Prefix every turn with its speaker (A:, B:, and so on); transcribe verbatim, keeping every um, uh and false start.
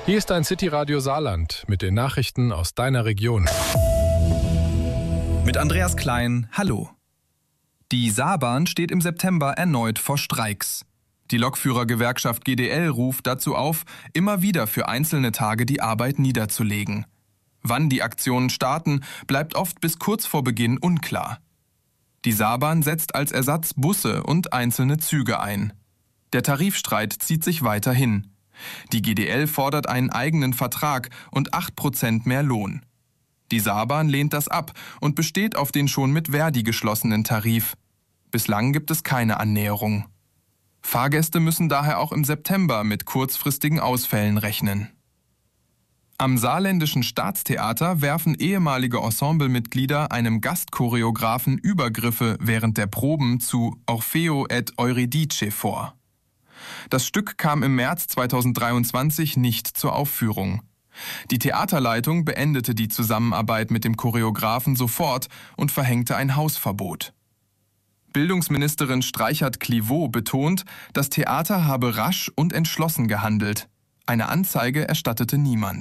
A: Hier ist dein City-Radio Saarland mit den Nachrichten aus deiner Region.
B: Mit Andreas Klein, hallo. Die Saarbahn steht im September erneut vor Streiks. Die Lokführergewerkschaft G D L ruft dazu auf, immer wieder für einzelne Tage die Arbeit niederzulegen. Wann die Aktionen starten, bleibt oft bis kurz vor Beginn unklar. Die Saarbahn setzt als Ersatz Busse und einzelne Züge ein. Der Tarifstreit zieht sich weiter hin. Die G D L fordert einen eigenen Vertrag und acht Prozent mehr Lohn. Die Saarbahn lehnt das ab und besteht auf den schon mit Verdi geschlossenen Tarif. Bislang gibt es keine Annäherung. Fahrgäste müssen daher auch im September mit kurzfristigen Ausfällen rechnen. Am Saarländischen Staatstheater werfen ehemalige Ensemblemitglieder einem Gastchoreografen Übergriffe während der Proben zu Orfeo et Euridice vor. Das Stück kam im März zweitausenddreiundzwanzig nicht zur Aufführung. Die Theaterleitung beendete die Zusammenarbeit mit dem Choreografen sofort und verhängte ein Hausverbot. Bildungsministerin Streichert-Clivaux betont, das Theater habe rasch und entschlossen gehandelt. Eine Anzeige erstattete niemand.